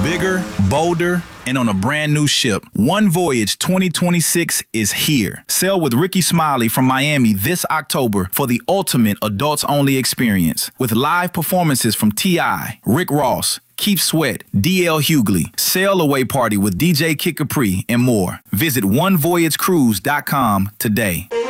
Bigger, bolder, and on a brand new ship. One Voyage 2026 is here. Sail with Ricky Smiley from Miami this October for the ultimate adults-only experience. With live performances from T.I., Rick Ross, Keith Sweat, D.L. Hughley, sail away party with DJ Kid Capri, and more. Visit onevoyagecruise.com today.